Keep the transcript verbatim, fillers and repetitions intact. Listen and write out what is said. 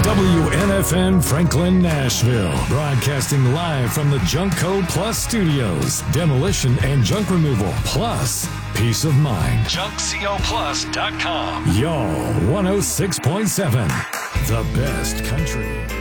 W N F N Franklin, Nashville. Broadcasting live from the Junkco Plus Studios. Demolition and junk removal plus peace of mind. junk co plus dot com. Y'all, one oh six point seven. The best country.